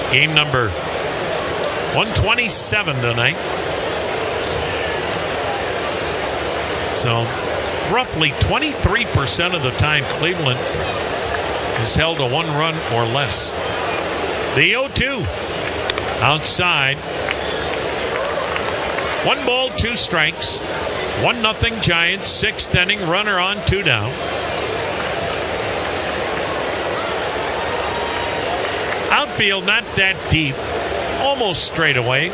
Game number 127 tonight. So roughly 23% of the time Cleveland is held to 1 run or less. The 0-2 outside. 1 ball, 2 strikes. 1-0 Giants. 6th inning. Runner on, 2 down. Outfield not that deep. Almost straight away.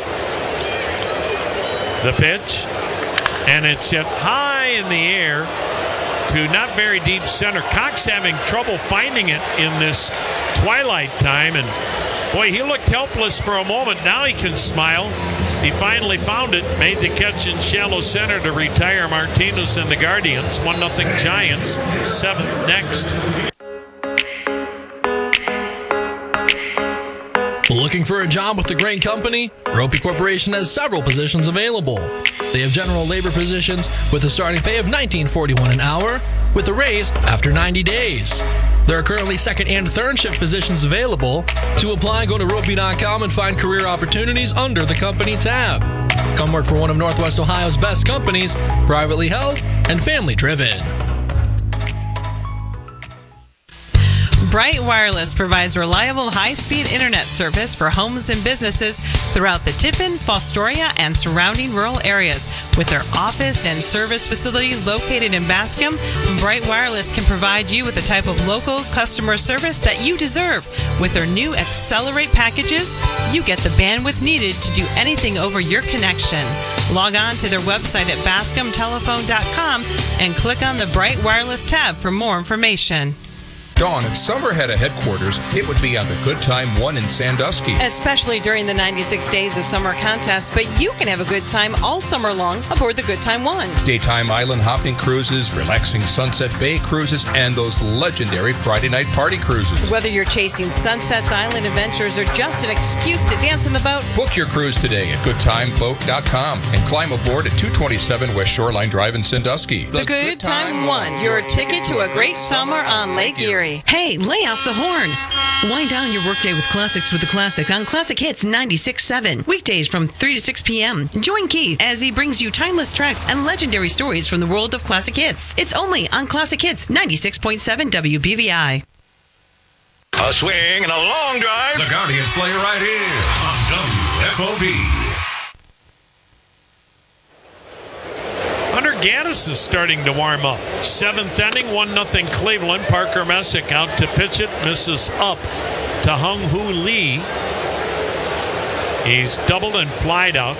The pitch. And it's hit high in the air to not very deep center. Cox having trouble finding it in this twilight time. And boy, he looked helpless for a moment. Now he can smile. He finally found it. Made the catch in shallow center to retire Martinez and the Guardians. 1-0 Giants. 7th next. Looking for a job with a great company? Ropey Corporation has several positions available. They have general labor positions with a starting pay of $19.41 an hour with a raise after 90 days. There are currently second and third shift positions available. To apply, go to ropey.com and find career opportunities under the company tab. Come work for one of Northwest Ohio's best companies, privately held and family driven. Bright Wireless provides reliable high-speed internet service for homes and businesses throughout the Tiffin, Fostoria, and surrounding rural areas. With their office and service facility located in Bascom, Bright Wireless can provide you with the type of local customer service that you deserve. With their new Accelerate packages, you get the bandwidth needed to do anything over your connection. Log on to their website at bascomtelephone.com and click on the Bright Wireless tab for more information. Dawn, if summer had a headquarters, it would be on the Good Time 1 in Sandusky. Especially during the 96 days of summer contest, but you can have a good time all summer long aboard the Good Time 1. Daytime island hopping cruises, relaxing Sunset Bay cruises, and those legendary Friday night party cruises. Whether you're chasing Sunset's island adventures or just an excuse to dance on the boat, book your cruise today at goodtimeboat.com and climb aboard at 227 West Shoreline Drive in Sandusky. The Good Time 1, your ticket to a great summer on Lake Erie. Hey, lay off the horn. Wind down your workday with classics with the classic on Classic Hits 96.7. Weekdays from 3 to 6 p.m. Join Keith as he brings you timeless tracks and legendary stories from the world of classic hits. It's only on Classic Hits 96.7 WBVI. A swing and a long drive. The Guardians play right here on WFOB. Hunter Gaddis is starting to warm up. 7th inning, 1-0 Cleveland. Parker Messick out to pitch it. Misses up to Hung Hoo Lee. He's doubled and flied out.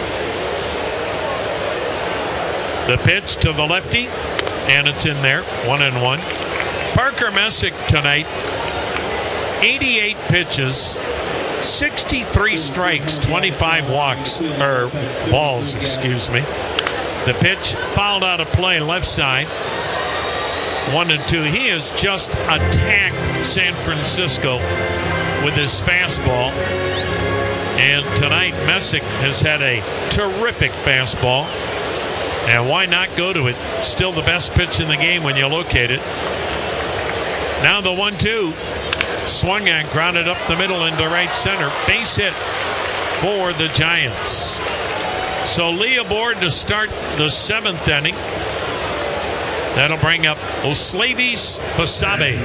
The pitch to the lefty, and it's in there. 1-1. Parker Messick tonight, 88 pitches, 63 strikes, 25 balls, excuse me. The pitch fouled out of play left side. 1-2. He has just attacked San Francisco with his fastball. And tonight Messick has had a terrific fastball. And why not go to it? Still the best pitch in the game when you locate it. Now the 1-2. Swung and grounded up the middle into right center. Base hit for the Giants. So Lee aboard to start the 7th inning. That'll bring up Oslavis Basabe.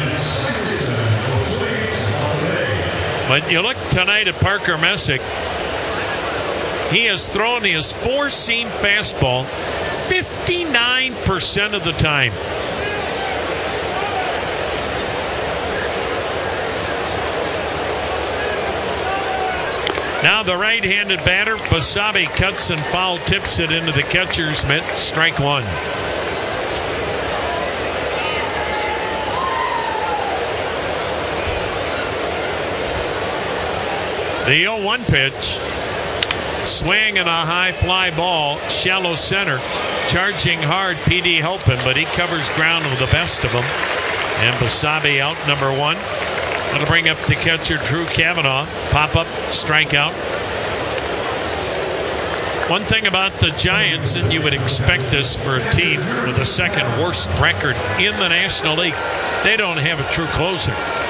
But you look tonight at Parker Messick. He has thrown his 4-seam fastball 59% of the time. Now the right-handed batter, Basabe, cuts and foul tips it into the catcher's mitt. Strike 1. The 0-1 pitch. Swing and a high fly ball. Shallow center. Charging hard, P.D. Halpin, but he covers ground with the best of them. And Basabe out, number 1. That'll bring up the catcher, Drew Cavanaugh. Pop up, strikeout. One thing about the Giants, and you would expect this for a team with the second worst record in the National League, they don't have a true closer.